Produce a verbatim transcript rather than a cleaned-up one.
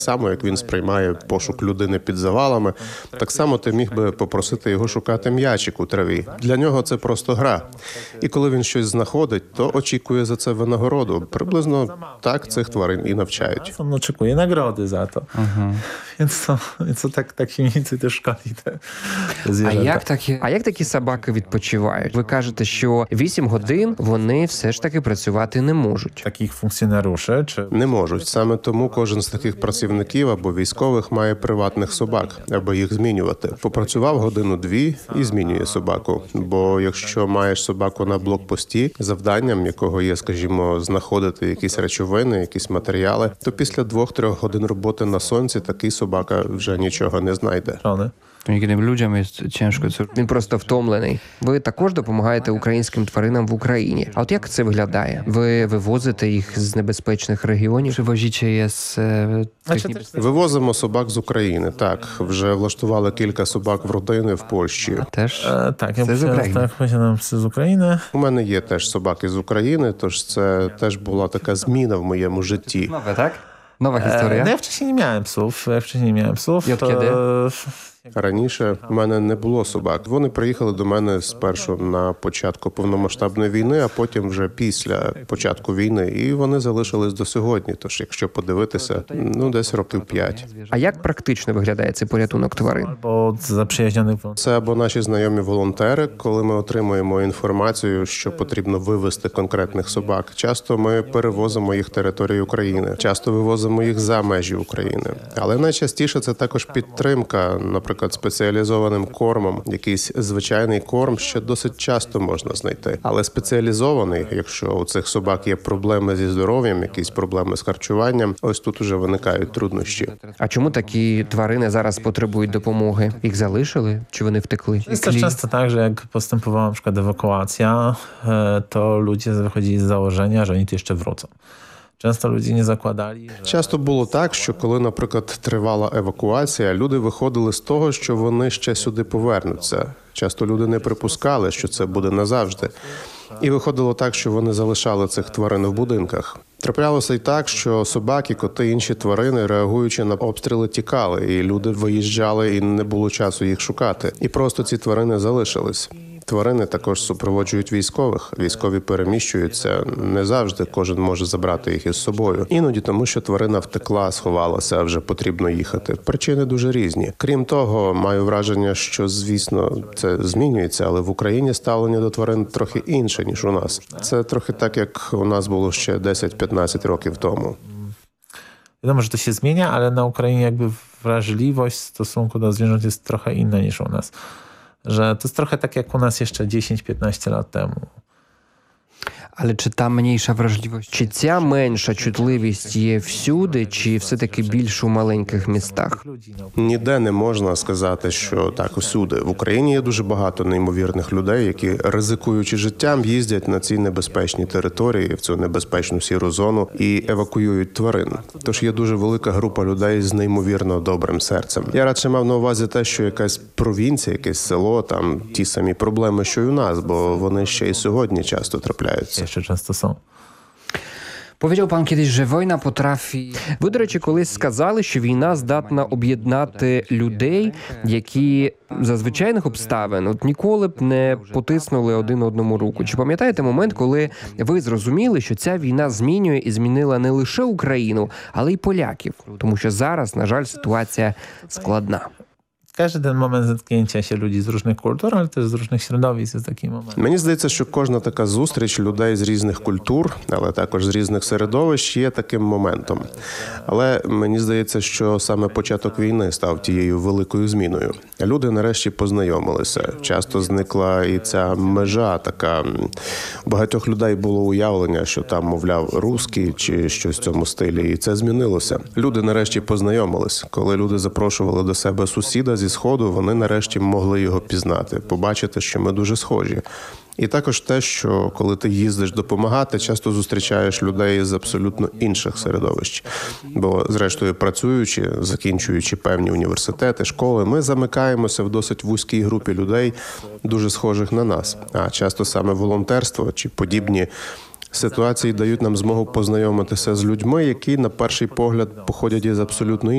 Само, як він сприймає пошук людини під завалами, так само ти міг би попросити його шукати м'ячик у траві. Для нього це просто гра. І коли він щось знаходить, то очікує за це винагороду. Приблизно так цих тварин і навчають. On oczekuje nagrody za to. Mhm. Więc to, więc to tak, tak się mniej więcej też szkoli te, te А zwierzęta. як такі, а як такі собаки відпочивають? Ви кажете, що вісім годин вони все ж таки працювати не можуть. Takich funkcjonariuszy, czy Не можуть. Саме тому кожен з таких працівників або військових має приватних собак, аби їх змінювати. Попрацював годину-дві і змінює собаку. Бо якщо маєш собаку на блокпості, завданням якого є, скажімо, знаходити якісь речовини, якісь матеріали, то після двох-трьох годин роботи на сонці такий собака вже нічого не знайде. żony. Niektórych ludziom jest ciężko. Co... Він просто втомлений. Ви також допомагаєте українським тваринам в Україні. А от як це виглядає? Ви вивозите їх з небезпечних регіонів? Przywozicie je z e, tych Znaczy, niebezpiecznych Вивозимо собак з України. Так, вже влаштували кілька собак в родини в Польщі. też. E, tak, ja Psy z posiadam, Ukrainy. tak, posiadam psy z Ukrainy. У мене є теж собаки з України, тож це теж була така зміна в моєму житті. Nowe, tak? Nowa E, historia. no ja wcześniej nie miałem psów, ja wcześniej nie miałem psów. I od to- kiedy? Раніше в мене не було собак. Вони приїхали до мене спершу на початку повномасштабної війни, а потім вже після початку війни. І вони залишились до сьогодні. Тож, якщо подивитися, ну десь років п'ять. А як практично виглядає цей порятунок тварин? Albo zaprzyjaźnionych wąt. Це або наші знайомі волонтери, коли ми отримуємо інформацію, що потрібно вивезти конкретних собак. Часто ми перевозимо їх території України, часто вивозимо їх за межі України. Але найчастіше це також підтримка, наприклад, спеціалізованим кормом. Якийсь звичайний корм ще досить часто можна знайти. Але спеціалізований, якщо у цих собак є проблеми зі здоров'ям, якісь проблеми з харчуванням, ось тут уже виникають труднощі. А чому такі тварини зараз потребують допомоги? Їх залишили чи вони втекли? Jest też często tak, że jak postępowała na przykład ewakuacja, e, to ludzie wychodzili z założenia, że oni tu jeszcze wrócą. Często ludzie nie zakładali, że Часто було так, що коли, наприклад, тривала евакуація, люди виходили з того, що вони ще сюди повернуться. Часто люди не припускали, що це буде назавжди. І виходило так, що вони залишали цих тварин в будинках. Траплялося й так, що собаки, коти, інші тварини, реагуючи на обстріли, тікали, і люди виїжджали, і не було часу їх шукати. І просто ці тварини залишились. Тварини також супроводжують військових. Військові переміщуються. Не завжди кожен може забрати їх із собою. Іноді тому, що тварина втекла, сховалася, а вже потрібно їхати. Причини дуже різні. Крім того, маю враження, що, звісно, це змінюється, але в Україні ставлення до тварин трохи інше, ніж у нас. Це трохи так, як у нас було ще десять-п'ятнадцять років тому. wiadomo, że to się zmienia, ale na Ukrainie jakby wrażliwość w stosunku do zwierząt jest trochę inna niż u nas. Że to jest trochę tak jak u nas jeszcze dziesięć-piętnaście lat temu. Ale czy ta mniejsza wrażliwość... Чи ця менша чутливість є всюди, чи все-таки більш у маленьких містах? Ludzi, no, Ніде не можна сказати, що так усюди. В Україні є дуже багато неймовірних людей, які, ризикуючи життям, їздять на ці небезпечні території, в цю небезпечну сіру зону і евакуюють тварин. Тож є дуже велика група людей з неймовірно добрим серцем. Я радше мав на увазі те, що якась провінція, якесь село, там ті самі проблеми, що й у нас, бо вони ще й сьогодні часто трапляються. jeszcze często są. Powiedział pan kiedyś, że wojna potrafi... Ви, до речі, колись сказали, що війна здатна об'єднати людей, які за звичайних обставин от ніколи б не потиснули один одному руку. Чи пам'ятаєте момент, коли ви зрозуміли, що ця війна змінює і змінила не лише Україну, але й поляків? Тому що зараз, на жаль, ситуація складна. Każdy ten moment zetknięcia się ludzi z różnych kultur, ale też z różnych środowisk jest taki moment. Мені здається, що кожна така зустріч людей з різних культур, але також з різних середовищ, є таким моментом. Але мені здається, що саме початок війни став тією великою зміною. Люди нарешті познайомилися. Часто зникла і ця межа така. У багатьох людей було уявлення, що там, мовляв, русські чи щось в цьому стилі, і це змінилося. Люди нарешті познайомились. Коли люди запрошували до себе сусіда зі Сходу, вони нарешті могли його пізнати, побачити, що ми дуже схожі. І також те, що коли ти їздиш допомагати, часто зустрічаєш людей з абсолютно інших середовищ. Бо, зрештою, працюючи, закінчуючи певні університети, школи, ми замикаємося в досить вузькій групі людей, дуже схожих на нас. А часто саме волонтерство чи подібні ситуації дають нам змогу познайомитися з людьми, які, на перший погляд, походять із абсолютно